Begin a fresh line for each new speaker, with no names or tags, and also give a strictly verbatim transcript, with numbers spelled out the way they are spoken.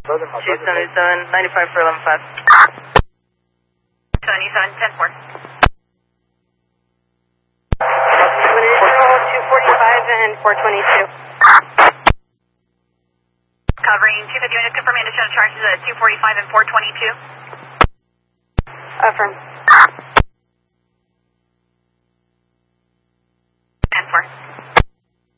two seventy-seven, ninety-five for eleven five.
seventy-seven, ten four.
two forty-five and four twenty-two.
Covering two fifty units, confirming additional charges at two forty-five and four twenty-two.
Affirm.